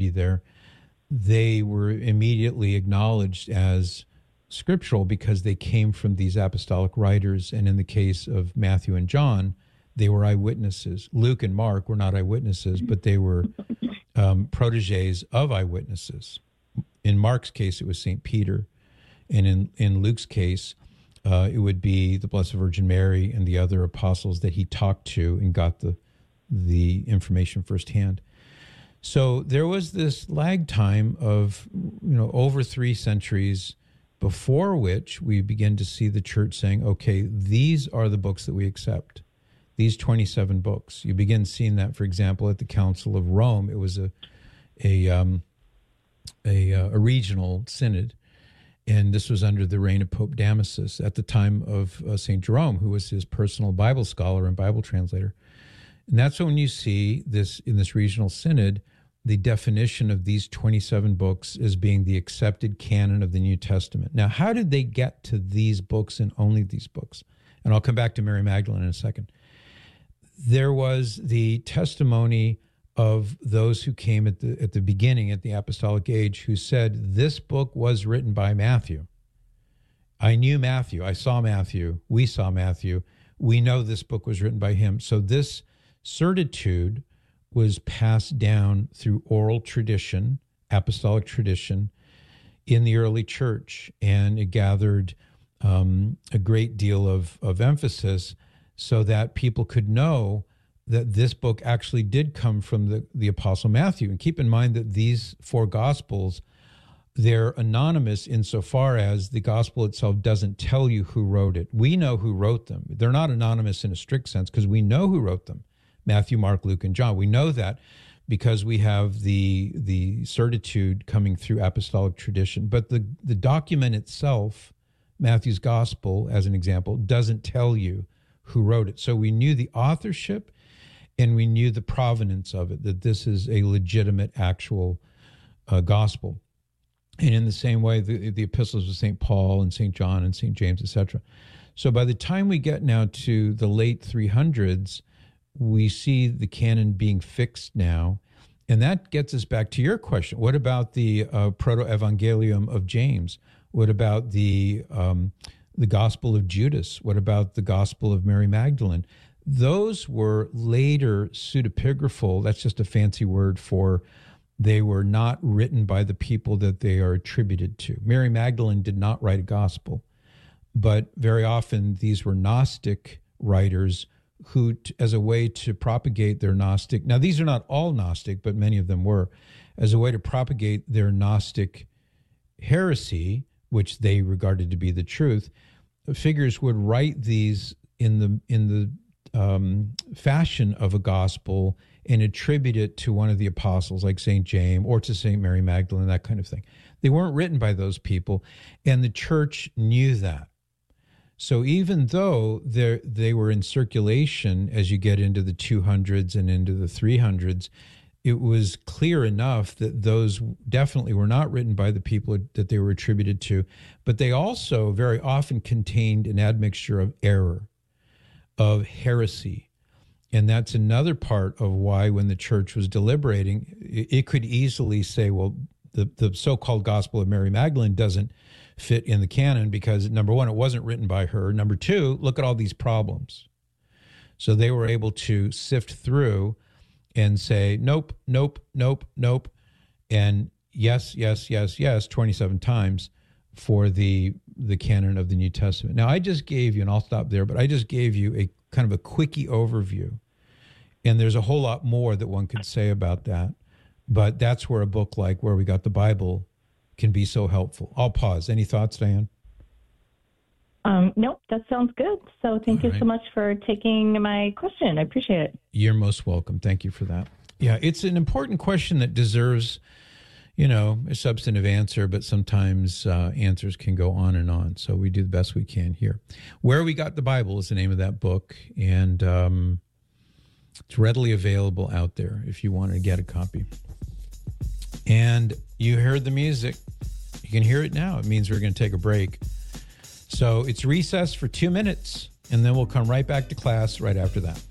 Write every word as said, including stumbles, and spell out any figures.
community there, they were immediately acknowledged as scriptural because they came from these apostolic writers. And in the case of Matthew and John, they were eyewitnesses. Luke and Mark were not eyewitnesses, but they were um, proteges of eyewitnesses. In Mark's case, it was Saint Peter. And in, in Luke's case, uh, it would be the Blessed Virgin Mary and the other apostles that he talked to and got the, the information firsthand. So there was this lag time of, you know, over three centuries before which we begin to see the church saying, okay, these are the books that we accept. These twenty-seven books. You begin seeing that, for example, at the Council of Rome. It was a a um, a, uh, a regional synod, and this was under the reign of Pope Damasus at the time of uh, Saint Jerome, who was his personal Bible scholar and Bible translator. And that's when you see this in this regional synod, the definition of these twenty-seven books as being the accepted canon of the New Testament. Now, how did they get to these books and only these books? And I'll come back to Mary Magdalene in a second. There was the testimony of those who came at the at the beginning, at the apostolic age, who said, this book was written by Matthew. I knew Matthew. I saw Matthew. We saw Matthew. We know this book was written by him. So this certitude was passed down through oral tradition, apostolic tradition, in the early church, and it gathered um, a great deal of, of emphasis so that people could know that this book actually did come from the, the Apostle Matthew. And keep in mind that these four Gospels, they're anonymous insofar as the Gospel itself doesn't tell you who wrote it. We know who wrote them. They're not anonymous in a strict sense because we know who wrote them. Matthew, Mark, Luke, and John. We know that because we have the the certitude coming through apostolic tradition. But the, the document itself, Matthew's Gospel, as an example, doesn't tell you who wrote it. So we knew the authorship and we knew the provenance of it, that this is a legitimate, actual uh, gospel. And in the same way, the, the epistles of Saint Paul and Saint John and Saint James, et cetera. So by the time we get now to the late three hundreds, we see the canon being fixed now. And that gets us back to your question. What about the uh, Proto-Evangelium of James? What about the um, the Gospel of Judas? What about the Gospel of Mary Magdalene? Those were later pseudepigraphal. That's just a fancy word for they were not written by the people that they are attributed to. Mary Magdalene did not write a gospel, but very often these were Gnostic writers who, as a way to propagate their Gnostic, now these are not all Gnostic, but many of them were, as a way to propagate their Gnostic heresy, which they regarded to be the truth, figures would write these in the in the um, fashion of a gospel and attribute it to one of the apostles, like Saint James, or to Saint Mary Magdalene, that kind of thing. They weren't written by those people, and the church knew that. So even though they were in circulation as you get into the two hundreds and into the three hundreds, it was clear enough that those definitely were not written by the people that they were attributed to, but they also very often contained an admixture of error, of heresy. And that's another part of why when the church was deliberating, it could easily say, well, the, the so-called Gospel of Mary Magdalene doesn't fit in the canon because, number one, it wasn't written by her. Number two, look at all these problems. So they were able to sift through and say, nope, nope, nope, nope, and yes, yes, yes, yes, twenty-seven times for the the canon of the New Testament. Now, I just gave you, and I'll stop there, but I just gave you a kind of a quickie overview, and there's a whole lot more that one could say about that, but that's where a book like Where We Got the Bible can be so helpful. I'll pause. Any thoughts, Diane? Um, nope, that sounds good. So thank All you right. so much for taking my question. I appreciate it. You're most welcome. Thank you for that. Yeah, it's an important question that deserves, you know, a substantive answer, but sometimes uh, answers can go on and on. So we do the best we can here. Where We Got the Bible is the name of that book, and um, it's readily available out there if you want to get a copy. And you heard the music. You can hear it now. It means we're going to take a break. So it's recess for two minutes, and then we'll come right back to class right after that.